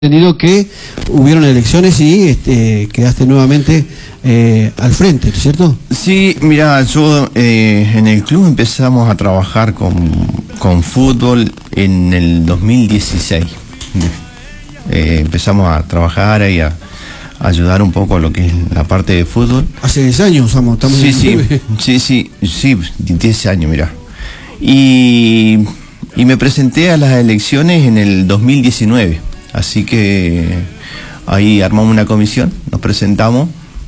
entendido que hubieron elecciones y quedaste nuevamente al frente, ¿no es cierto? Sí, mira, yo en el club empezamos a trabajar con fútbol en el 2016. Empezamos a trabajar y a ayudar un poco a lo que es la parte de fútbol. Hace 10 años estamos sí, 10 años, mira. Y me presenté a las elecciones en el 2019. Así que ahí armamos una comisión, nos presentamos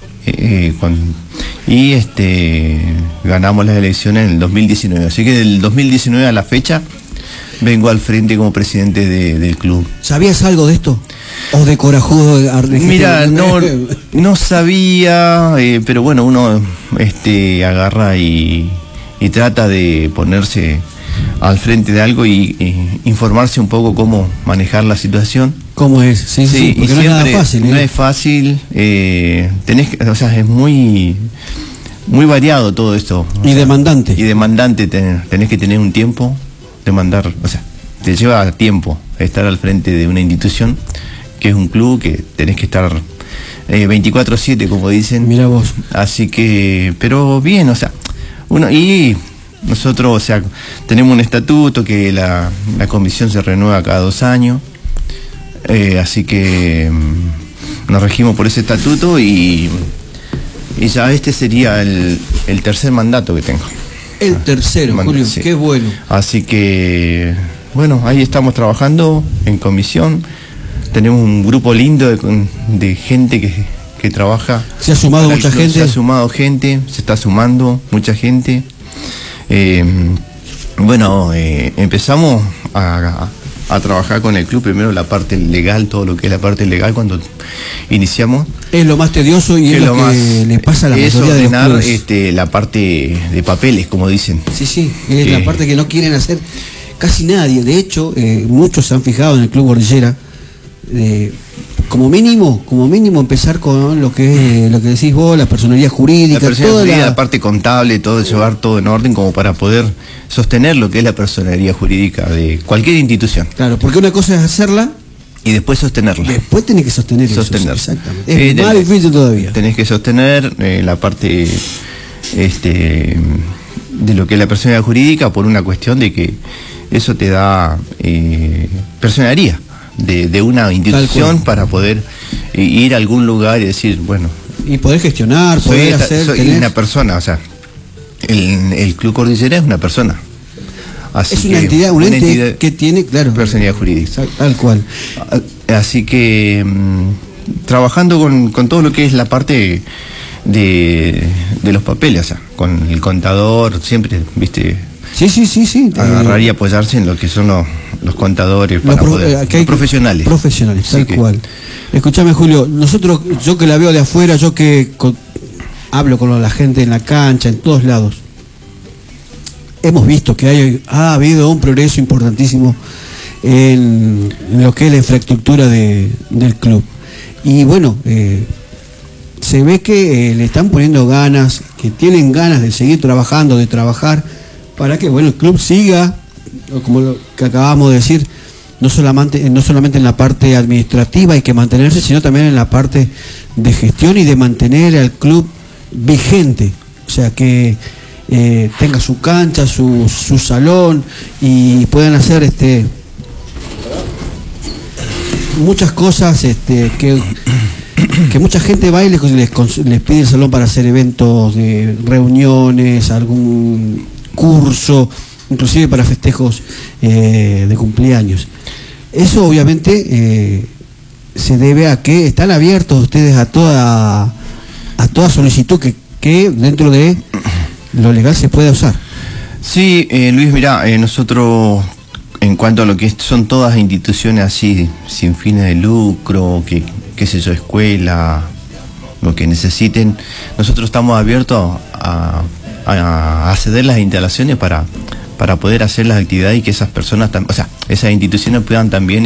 y ganamos las elecciones en el 2019. Así que del 2019 a la fecha vengo al frente como presidente del club. ¿Sabías algo de esto? ¿O de corajudo? Mira, no sabía, pero bueno, uno agarra y trata de ponerse al frente de algo y informarse un poco cómo manejar la situación. ¿Cómo es? Sí, porque no es nada fácil. No es fácil, es muy variado todo esto. Demandante. Y demandante, tenés que tener un tiempo, te lleva tiempo estar al frente de una institución, que es un club, que tenés que estar 24/7, como dicen. Mira vos. Así que, pero bien, nosotros, tenemos un estatuto que la comisión se renueva cada 2 años, así que nos regimos por ese estatuto y ya sería el tercer mandato que tengo. El tercero, Julio, sí. Qué bueno. Así que, bueno, ahí estamos trabajando en comisión, tenemos un grupo lindo de gente que trabaja. ¿Se ha sumado mucha gente? Se ha sumado gente, se está sumando mucha gente. Empezamos a trabajar con el club, primero la parte legal, todo lo que es la parte legal cuando iniciamos. Es lo más tedioso y es lo que le pasa a la mayoría de los clubes. La parte de papeles, como dicen. Sí, es la parte que no quieren hacer casi nadie. De hecho, muchos se han fijado en el Club Cordillera. Como mínimo empezar con lo que decís vos, la personería jurídica, la parte contable, llevar todo en orden como para poder sostener lo que es la personería jurídica de cualquier institución. Claro, porque una cosa es hacerla y después sostenerla. Después tenés que sostener eso. Exactamente. Es más difícil todavía. Tenés que sostener la parte de lo que es la personería jurídica, por una cuestión de que eso te da personería de una institución para poder ir a algún lugar y decir, bueno, y poder gestionar, poder hacer. Soy una persona, el Club Cordillera es una persona. Así es una entidad que tiene, claro, personalidad jurídica. Tal cual. Así que trabajando con todo lo que es la parte de los papeles, con el contador, siempre, viste. Sí. Agarrar y apoyarse en lo que son los contadores para poder. Los profesionales. Profesionales, tal cual. Escuchame, Julio, yo que la veo de afuera, yo que hablo con la gente en la cancha, en todos lados, hemos visto que ha habido un progreso importantísimo en lo que es la infraestructura del club. Y bueno, se ve que le están poniendo ganas, que tienen ganas de seguir trabajando, de trabajar, para que el club siga, como lo que acabamos de decir, no solamente en la parte administrativa hay que mantenerse, sino también en la parte de gestión y de mantener al club vigente, o sea que tenga su cancha, su salón y puedan hacer muchas cosas que mucha gente va y les pide el salón para hacer eventos de reuniones, algún curso, inclusive para festejos de cumpleaños. Eso obviamente se debe a que están abiertos ustedes a toda solicitud que dentro de lo legal se pueda usar. Sí, Luis, mirá, nosotros en cuanto a lo que son todas instituciones así sin fines de lucro, qué sé yo, escuela, lo que necesiten, nosotros estamos abiertos a acceder las instalaciones para poder hacer las actividades y que esas personas, esas instituciones puedan también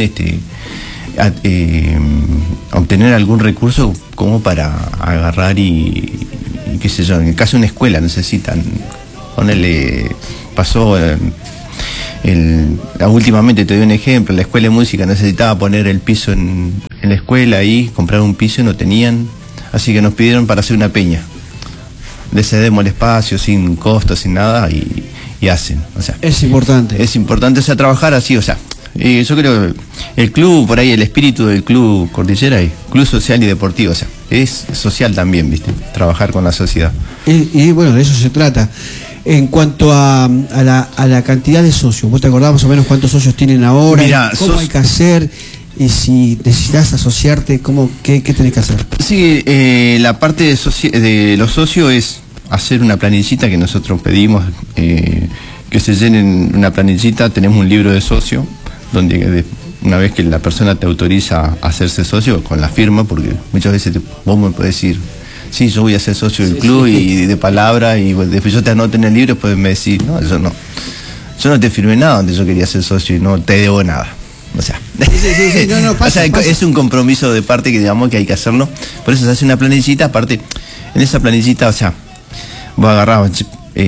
obtener algún recurso como para agarrar y qué sé yo, en el caso de una escuela necesitan, pasó últimamente te doy un ejemplo, la escuela de música necesitaba poner el piso en la escuela ahí, comprar un piso y no tenían, así que nos pidieron para hacer una peña. Le cedemos el espacio sin costo, sin nada y hacen. O sea, es importante. Es importante, o sea, trabajar así, o sea, yo creo que el club, por ahí el espíritu del Club Cordillera es club social y deportivo, o sea, es social también, ¿viste? Trabajar con la sociedad. Y bueno, de eso se trata. En cuanto a la cantidad de socios, ¿vos te acordás más o menos cuántos socios tienen ahora? Mirá, ¿Cómo hay que hacer? Y si necesitas asociarte, ¿qué tenés que hacer? Sí, la parte de los socios es hacer una planillita que nosotros pedimos, que se llenen una planillita. Tenemos un libro de socio, donde una vez que la persona te autoriza a hacerse socio, con la firma, porque muchas veces vos me podés decir, sí, yo voy a ser socio del club, y de palabra, y después yo te anoto en el libro, después me decís, no, yo no te firmé nada donde yo quería ser socio y no te debo nada. O sea, no, pasa, o sea, pasa. Es un compromiso de parte que digamos que hay que hacerlo. Por eso se hace una planillita. Aparte, en esa planillita, o sea, vos agarrás,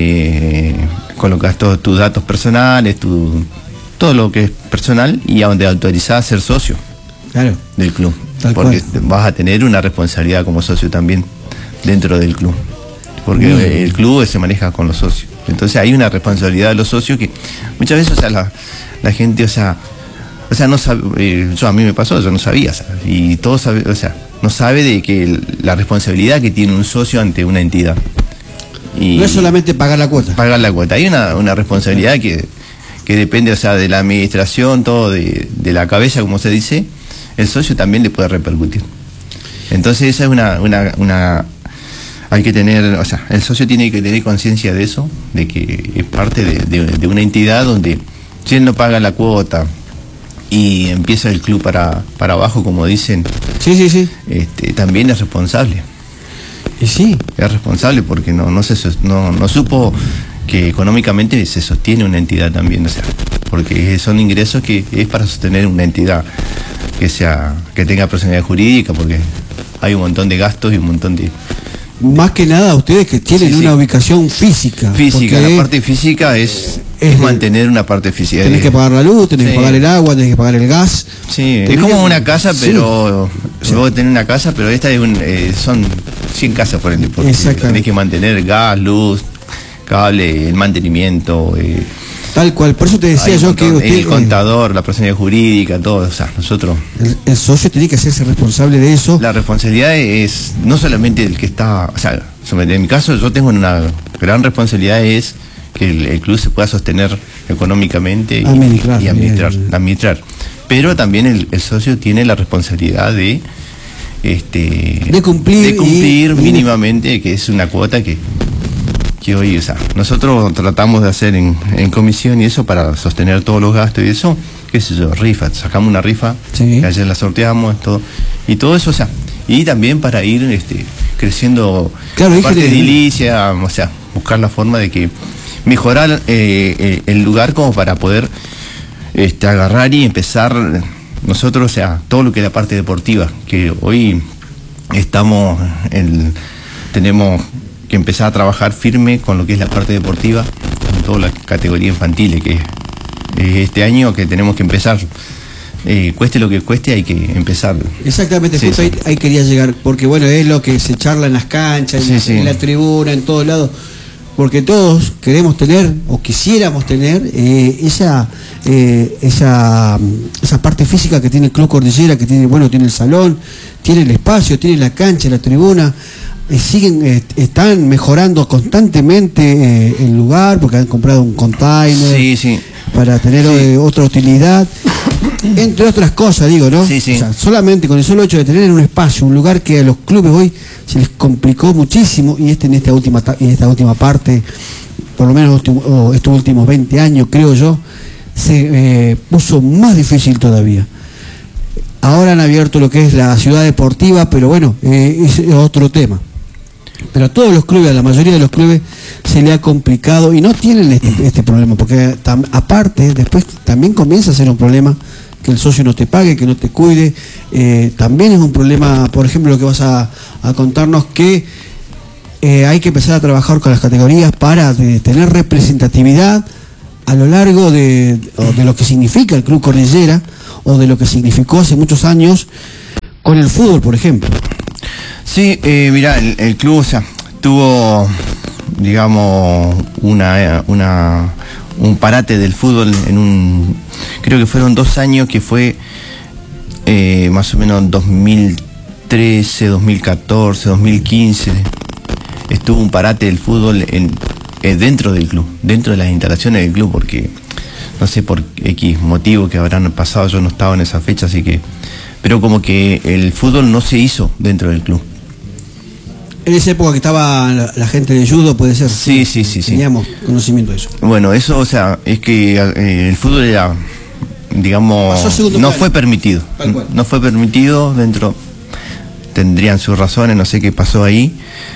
colocas todos tus datos personales, todo lo que es personal, y a donde autorizás a ser socio, claro, del club. Tal porque cual. Vas a tener una responsabilidad como socio también dentro del club. Porque el club se maneja con los socios. Entonces hay una responsabilidad de los socios que muchas veces, o sea, la gente, o sea, no sabe, a mí me pasó, yo no sabía, ¿sabes? Y todos saben, o sea, no sabe de que la responsabilidad que tiene un socio ante una entidad. Y no es solamente pagar la cuota. Pagar la cuota, hay una responsabilidad que depende, o sea, de la administración, todo de la cabeza, como se dice, el socio también le puede repercutir. Entonces esa es una hay que tener, o sea, el socio tiene que tener conciencia de eso, de que es parte de una entidad donde si él no paga la cuota y empieza el club para abajo, como dicen, sí. También es responsable. Y sí. Es responsable porque no supo que económicamente se sostiene una entidad también, o sea, porque son ingresos que es para sostener una entidad que tenga personalidad jurídica, porque hay un montón de gastos y un montón de... Más que nada ustedes que tienen una ubicación física. La parte física es mantener una parte física. Tenés que pagar la luz, tenés que pagar el agua, tenés que pagar el gas. Sí, es como una casa, pero vos tenés una casa, pero esta son 100 casas por ejemplo. Tenés que mantener gas, luz, cable, el mantenimiento. Tal cual, por eso te decía yo que usted, el contador, la personalidad jurídica, todo, o sea, nosotros... El socio tiene que hacerse responsable de eso. La responsabilidad es no solamente el que está, o sea, en mi caso yo tengo una gran responsabilidad, es que el club se pueda sostener económicamente y administrar. Pero también el socio tiene la responsabilidad de cumplir mínimamente, que es una cuota que hoy, o sea, nosotros tratamos de hacer en comisión y eso para sostener todos los gastos y eso, qué sé yo, rifa, sacamos una rifa, que ayer la sorteamos, y todo eso, o sea, y también para ir creciendo, claro, parte de edilicia, o sea, buscar la forma de que mejorar el lugar como para poder agarrar y empezar nosotros, o sea, todo lo que es la parte deportiva, que hoy tenemos que empezar a trabajar firme con lo que es la parte deportiva, con toda la categoría infantil, que este año que tenemos que empezar, cueste lo que cueste, hay que empezar. Exactamente, justo ahí quería llegar, porque bueno, es lo que se charla en las canchas, en la tribuna, en todos lados, porque todos queremos tener, o quisiéramos tener, esa parte física que tiene el Club Cordillera, que tiene el salón, tiene el espacio, tiene la cancha, la tribuna. Están mejorando constantemente el lugar, porque han comprado un container para tener otra utilidad, entre otras cosas, digo, ¿no? O sea, solamente con el solo hecho de tener un espacio, un lugar que a los clubes hoy se les complicó muchísimo, y en esta última parte, por lo menos estos últimos 20 años, creo yo, se puso más difícil todavía. Ahora han abierto lo que es la ciudad deportiva, pero bueno, es otro tema. Pero a todos los clubes, a la mayoría de los clubes, se le ha complicado y no tienen este problema, porque aparte, después también comienza a ser un problema que el socio no te pague, que no te cuide. También es un problema, por ejemplo, lo que vas a contarnos, que hay que empezar a trabajar con las categorías para tener representatividad a lo largo de lo que significa el Club Cordillera, o de lo que significó hace muchos años con el fútbol, por ejemplo. Sí, mirá, el club, o sea, tuvo, digamos, un parate del fútbol creo que fueron 2 años, que fue más o menos 2013, 2014, 2015, estuvo un parate del fútbol dentro del club, dentro de las instalaciones del club, porque no sé por X motivo que habrán pasado, yo no estaba en esa fecha, así que, pero como que el fútbol no se hizo dentro del club. En esa época que estaba la gente de judo, puede ser. Sí. Teníamos conocimiento de eso. Bueno, eso, o sea, es que el fútbol era, digamos, no fue permitido. No fue permitido dentro, tendrían sus razones, no sé qué pasó ahí.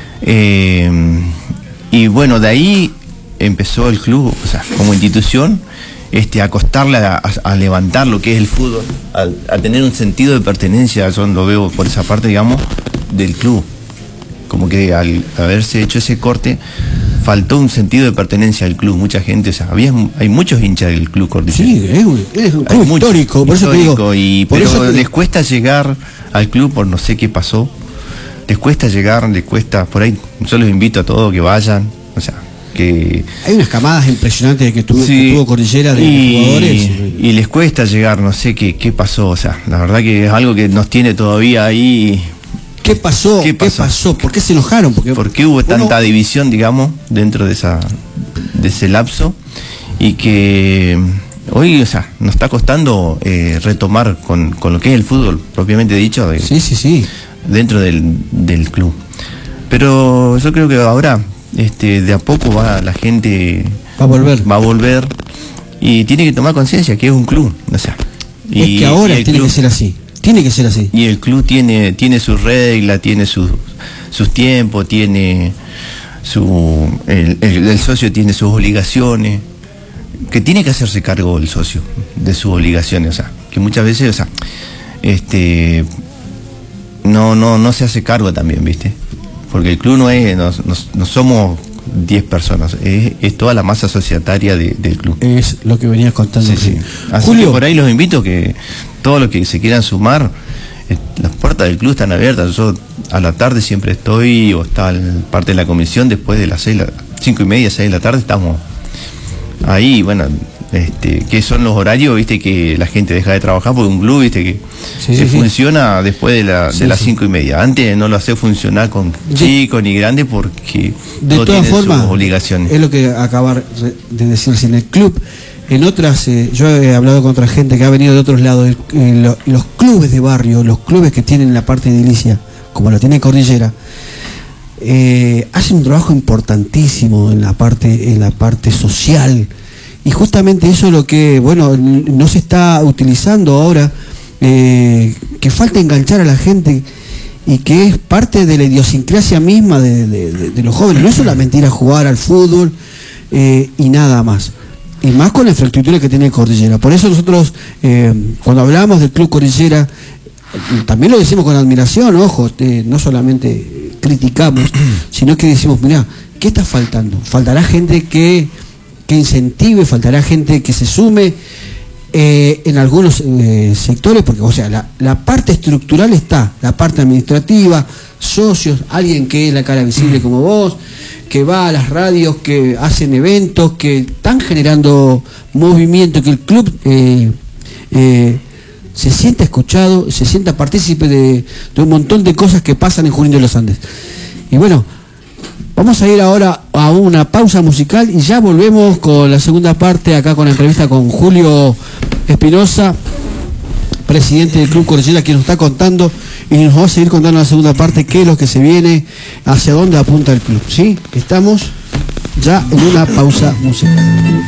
Y bueno, de ahí empezó el club, o sea, como institución, a costarle a levantar lo que es el fútbol, a tener un sentido de pertenencia. Yo lo veo por esa parte, digamos, del club. Como que al haberse hecho ese corte, faltó un sentido de pertenencia al club. Mucha gente, o sea, hay muchos hinchas del Club Cordillera. Sí, es un club histórico, por eso te digo. Pero les cuesta llegar al club por no sé qué pasó. Les cuesta llegar, por ahí, yo los invito a todos que vayan, o sea, que... Hay unas camadas impresionantes que tuvo Cordillera de jugadores. Y les cuesta llegar, no sé qué pasó, o sea, la verdad que es algo que nos tiene todavía ahí... ¿Qué pasó? ¿Por qué se enojaron? ¿Por qué hubo tanta división, digamos, dentro de ese lapso? Y que hoy, o sea, nos está costando retomar con lo que es el fútbol, propiamente dicho, sí. Dentro del club. Pero yo creo que ahora, de a poco la gente va a volver y tiene que tomar conciencia que es un club, o sea. Es que ahora tiene que ser así. Tiene que ser así. Y el club tiene sus reglas, tiene sus tiempos, tiene el socio tiene sus obligaciones, que tiene que hacerse cargo el socio de sus obligaciones, o sea, que muchas veces, o sea, no se hace cargo también, ¿viste? Porque el club no somos 10 personas, es toda la masa societaria del club. Es lo que venías contando. Sí. Así Julio, que por ahí los invito que todos los que se quieran sumar, las puertas del club están abiertas. Yo a la tarde siempre estoy, o está parte de la comisión, después de las 5:30, 6 de la tarde estamos ahí. Bueno, que son los horarios, viste, que la gente deja de trabajar, porque un club, viste, que funciona después de las 5:30. Antes no lo hace funcionar con chicos ni grandes, porque de no todas formas sus obligaciones. Es lo que acabar de decirse en el club. En otras, yo he hablado con otra gente que ha venido de otros lados, los clubes de barrio, los clubes que tienen la parte edilicia, como lo tiene Cordillera, hacen un trabajo importantísimo en la parte social. Y justamente eso es lo que, bueno, no se está utilizando ahora, que falta enganchar a la gente, y que es parte de la idiosincrasia misma de los jóvenes. No es solamente ir a jugar al fútbol y nada más. Y más con la infraestructura que tiene Cordillera. Por eso nosotros, cuando hablamos del Club Cordillera, también lo decimos con admiración, ojo, no solamente criticamos, sino que decimos, mirá, ¿qué está faltando? Faltará gente que incentive, faltará gente que se sume en algunos sectores, porque, o sea, la parte estructural está, la parte administrativa, socios, alguien que es la cara visible como vos, que va a las radios, que hacen eventos, que están generando movimiento, que el club se sienta escuchado, se sienta partícipe de un montón de cosas que pasan en Junín de los Andes. Y bueno, vamos a ir ahora a una pausa musical y ya volvemos con la segunda parte, acá con la entrevista con Julio Espinosa, presidente del Club Cordillera, quien nos está contando, y nos va a seguir contando en la segunda parte qué es lo que se viene, hacia dónde apunta el club. ¿Sí? Estamos ya en una pausa musical.